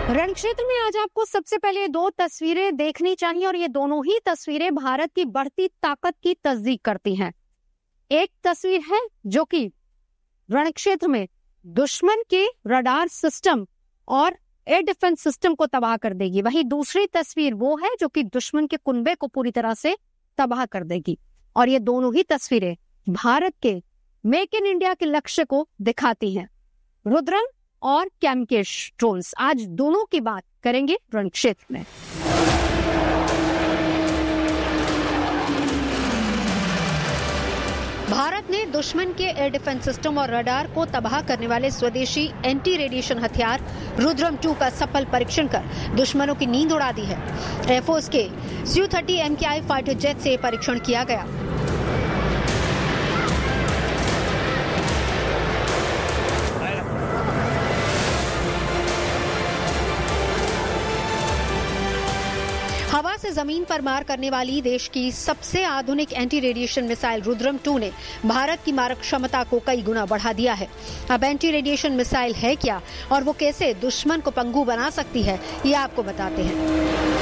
रण क्षेत्र में आज आपको सबसे पहले दो तस्वीरें देखनी चाहिए और ये दोनों ही तस्वीरें भारत की बढ़ती ताकत की तस्दीक करती हैं। एक तस्वीर है जो कि रण क्षेत्र में दुश्मन के रडार सिस्टम और एयर डिफेंस सिस्टम को तबाह कर देगी। वहीं दूसरी तस्वीर वो है जो कि दुश्मन के कुनबे को पूरी तरह से तबाह कर देगी। और ये दोनों ही तस्वीरें भारत के मेक इन इंडिया के लक्ष्य को दिखाती हैं। रुद्रम और कैमकेश ड्रोन्स, आज दोनों की बात करेंगे रण क्षेत्र में। भारत ने दुश्मन के एयर डिफेंस सिस्टम और रडार को तबाह करने वाले स्वदेशी एंटी रेडिएशन हथियार रुद्रम 2 का सफल परीक्षण कर दुश्मनों की नींद उड़ा दी है। एयरफोर्स के Su-30 MKI फाइटर जेट से परीक्षण किया गया। हवा से जमीन पर मार करने वाली देश की सबसे आधुनिक एंटी रेडिएशन मिसाइल रुद्रम 2 ने भारत की मारक क्षमता को कई गुना बढ़ा दिया है। अब एंटी रेडिएशन मिसाइल है क्या और वो कैसे दुश्मन को पंगु बना सकती है, ये आपको बताते हैं।